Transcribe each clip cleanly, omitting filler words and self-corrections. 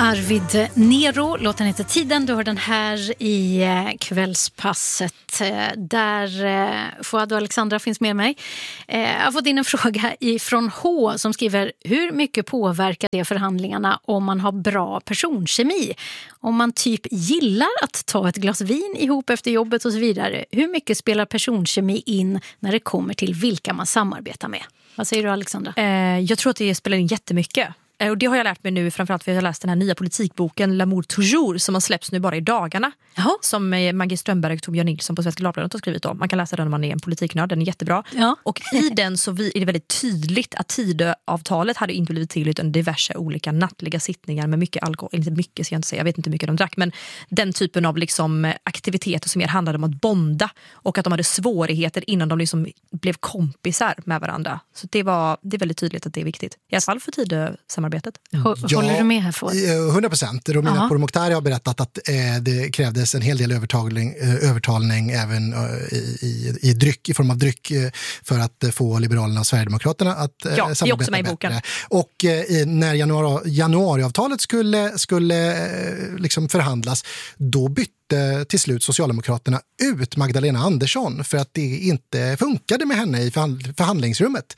Arvid Nero, låten heter Tiden. Du hör den här i kvällspasset där Fouad och Alexandra finns med mig. Jag har fått in en fråga från H som skriver: hur mycket påverkar det förhandlingarna om man har bra personkemi? Om man typ gillar att ta ett glas vin ihop efter jobbet och så vidare. Hur mycket spelar personkemi in när det kommer till vilka man samarbetar med? Vad säger du, Alexandra? Jag tror att det spelar in jättemycket. Och det har jag lärt mig nu, framförallt för jag har läst den här nya politikboken L'amour toujours som har släppts nu bara i dagarna. Jaha. Som Maggie Strömberg och Torbjörn Nilsson på Svenska Dagbladet har skrivit om. Man kan läsa den när man är en politiknörd, den är jättebra. Ja. Och i den så är det väldigt tydligt att Tidöavtalet hade inte blivit till utan diverse olika nattliga sittningar med mycket alkohol. Inte mycket, ska jag inte säga, jag vet inte hur mycket de drack, men den typen av liksom aktiviteter som mer handlade om att bonda och att de hade svårigheter innan de liksom blev kompisar med varandra. Så det är väldigt tydligt att det är viktigt. I alla fall för Tidösamarbetet. Håller du med här, Fouad? 100%. Romina Pourmokhtari har berättat att det krävdes en hel del övertalning även i dryck, i form av dryck, för att få Liberalerna och Sverigedemokraterna att samarbeta det är också med i boken. Bättre. Och när januariavtalet skulle liksom förhandlas, då bytte till slut Socialdemokraterna ut Magdalena Andersson för att det inte funkade med henne i förhandlingsrummet.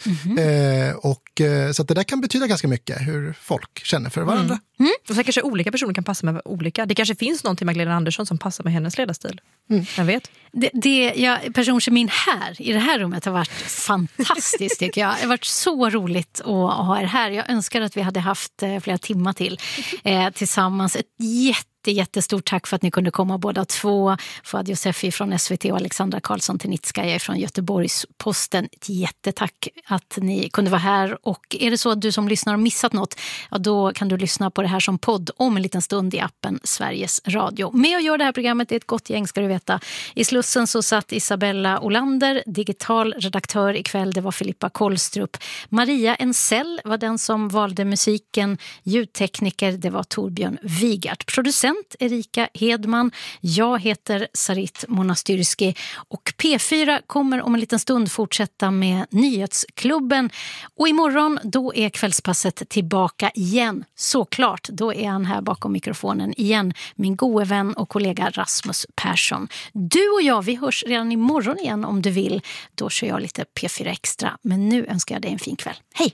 Så att det där kan betyda ganska mycket hur folk känner för varandra. Och så kanske olika personer kan passa med olika. Det kanske finns någon till Magdalena Andersson som passar med hennes ledarstil. Jag vet. Personkemin här i det här rummet har varit fantastiskt, tycker jag. Det har varit så roligt att ha er här. Jag önskar att vi hade haft flera timmar till tillsammans. Ett jättestort tack för att ni kunde komma båda två. Fouad Yousefi från SVT och Alexandra Karlsson Tenitskaja från Göteborgs-Posten. Ett jättetack att ni kunde vara här. Och är det så att du som lyssnar har missat något, ja, då kan du lyssna på det här som podd om en liten stund i appen Sveriges Radio. Med och gör det här programmet är ett gott gäng, ska du veta. I Slussen så satt Isabella Olander, digital redaktör ikväll, det var Filippa Kollstrup. Maria Ensell var den som valde musiken, ljudtekniker, det var Torbjörn Wigart. Producent Erika Hedman, jag heter Sarit Monastyrski och P4 kommer om en liten stund fortsätta med Nyhetsklubben. Och imorgon då är kvällspasset tillbaka igen, såklart. Då är han här bakom mikrofonen igen, min gode vän och kollega Rasmus Persson. Du och jag, vi hörs redan imorgon igen om du vill. Då kör jag lite P4 Extra. Men nu önskar jag dig en fin kväll. Hej!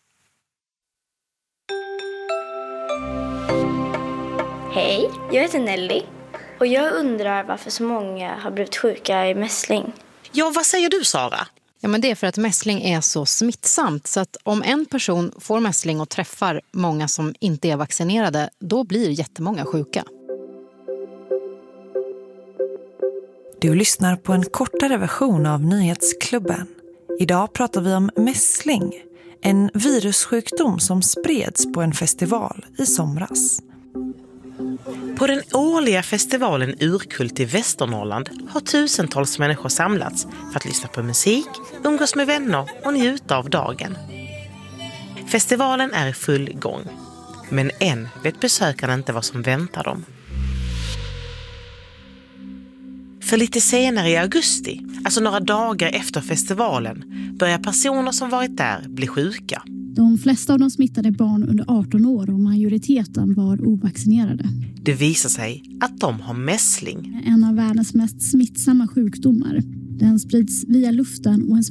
Hej, jag heter Nelly och jag undrar varför så många har blivit sjuka i mässling. Ja, vad säger du, Sara? Ja, men det är för att mässling är så smittsamt, så att om en person får mässling och träffar många som inte är vaccinerade, då blir jättemånga sjuka. Du lyssnar på en kortare version av Nyhetsklubben. Idag pratar vi om mässling, en virussjukdom som spreds på en festival i somras. På den årliga festivalen Urkult i Västernorrland har tusentals människor samlats för att lyssna på musik, umgås med vänner och njuta av dagen. Festivalen är i full gång, men än vet besökarna inte vad som väntar dem. För lite senare i augusti, alltså några dagar efter festivalen, börjar personer som varit där bli sjuka. De flesta av de smittade barn under 18 år och majoriteten var ovaccinerade. Det visar sig att de har mässling. En av världens mest smittsamma sjukdomar. Den sprids via luften och en